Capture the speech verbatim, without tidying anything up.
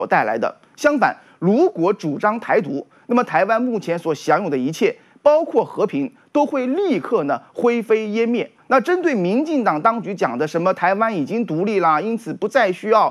带来的。相反，如果主张台独，那么台湾目前所享有的一切，包括和平，都会立刻呢灰飞烟灭。那针对民进党当局讲的什么台湾已经独立啦，因此不再需要